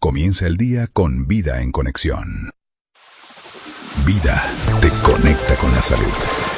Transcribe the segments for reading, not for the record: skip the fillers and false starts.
Comienza el día con Vida en Conexión. Vida te conecta con la salud.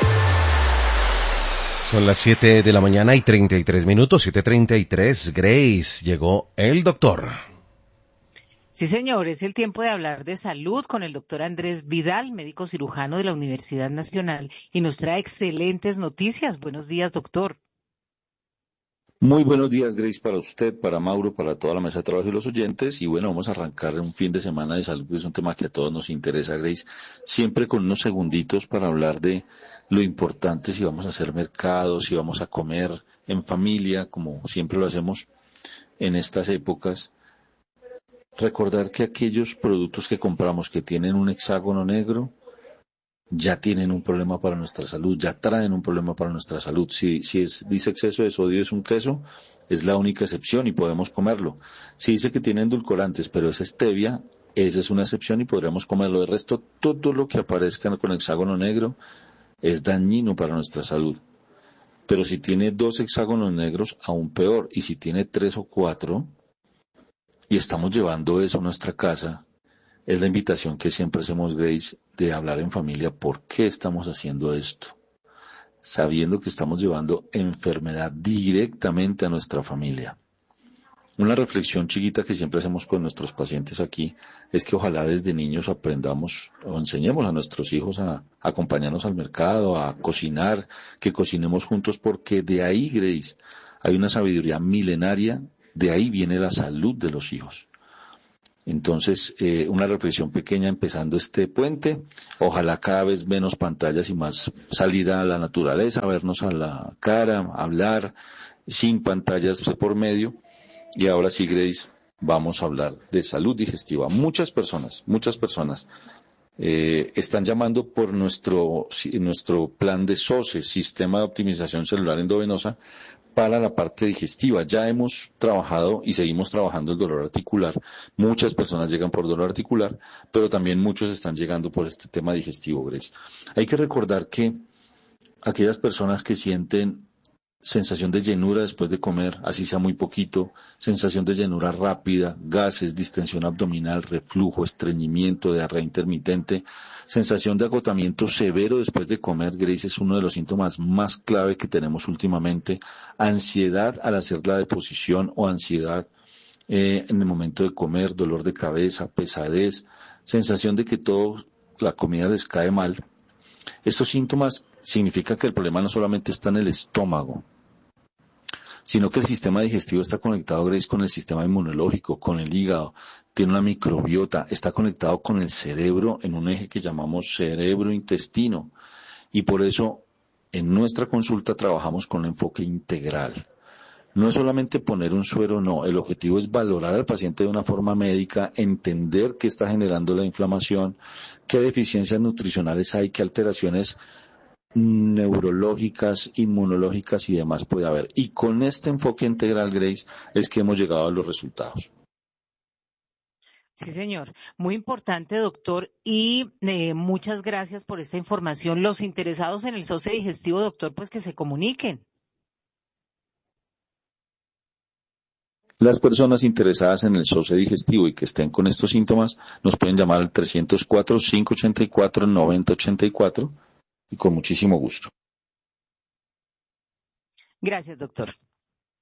Son las 7 de la mañana y 33 minutos, 7:33. Grace, llegó el doctor. Sí, señor, es el tiempo de hablar de salud con el doctor Andrés Vidal, médico cirujano de la Universidad Nacional, y nos trae excelentes noticias. Buenos días, doctor. Muy buenos días, Grace, para usted, para Mauro, para toda la mesa de trabajo y los oyentes. Y bueno, vamos a arrancar un fin de semana de salud, que es un tema que a todos nos interesa, Grace. Siempre con unos segunditos para hablar de lo importante si vamos a hacer mercado, si vamos a comer en familia, como siempre lo hacemos en estas épocas. Recordar que aquellos productos que compramos que tienen un hexágono negro ya tienen un problema para nuestra salud, ya traen un problema para nuestra salud. Si dice exceso de sodio es un queso, es la única excepción y podemos comerlo. Si dice que tiene endulcorantes, pero es stevia, esa es una excepción y podremos comerlo. De resto, todo lo que aparezca con hexágono negro es dañino para nuestra salud. Pero si tiene 2 hexágonos negros, aún peor. Y si tiene 3 o 4, y estamos llevando eso a nuestra casa, es la invitación que siempre hacemos, Grace, de hablar en familia. ¿Por qué estamos haciendo esto? Sabiendo que estamos llevando enfermedad directamente a nuestra familia. Una reflexión chiquita que siempre hacemos con nuestros pacientes aquí es que ojalá desde niños aprendamos o enseñemos a nuestros hijos a acompañarnos al mercado, a cocinar, que cocinemos juntos, porque de ahí, Grace, hay una sabiduría milenaria, de ahí viene la salud de los hijos. Entonces, una reflexión pequeña empezando este puente, ojalá cada vez menos pantallas y más salir a la naturaleza, vernos a la cara, hablar sin pantallas por medio. Y ahora sí, Grace, vamos a hablar de salud digestiva. Muchas personas están llamando por nuestro plan de SOCE, Sistema de Optimización Celular Endovenosa, para la parte digestiva. Ya hemos trabajado y seguimos trabajando el dolor articular. Muchas personas llegan por dolor articular, pero también muchos están llegando por este tema digestivo, Grace. Hay que recordar que aquellas personas que sienten sensación de llenura después de comer, así sea muy poquito, sensación de llenura rápida, gases, distensión abdominal, reflujo, estreñimiento, diarrea intermitente, sensación de agotamiento severo después de comer, Grace, es uno de los síntomas más clave que tenemos últimamente, ansiedad al hacer la deposición o ansiedad en el momento de comer, dolor de cabeza, pesadez, sensación de que todo la comida les cae mal. Estos síntomas significan que el problema no solamente está en el estómago, sino que el sistema digestivo está conectado, Grace, con el sistema inmunológico, con el hígado, tiene una microbiota, está conectado con el cerebro en un eje que llamamos cerebro-intestino. Y por eso, en nuestra consulta trabajamos con un enfoque integral. No es solamente poner un suero, no. El objetivo es valorar al paciente de una forma médica, entender qué está generando la inflamación, qué deficiencias nutricionales hay, qué alteraciones neurológicas, inmunológicas y demás puede haber. Y con este enfoque integral, Grace, es que hemos llegado a los resultados. Sí, señor. Muy importante, doctor, y muchas gracias por esta información. Los interesados en el SOCE digestivo, doctor, pues que se comuniquen. Las personas interesadas en el SOCE digestivo y que estén con estos síntomas nos pueden llamar al 304-584-9084 y con muchísimo gusto. Gracias, doctor.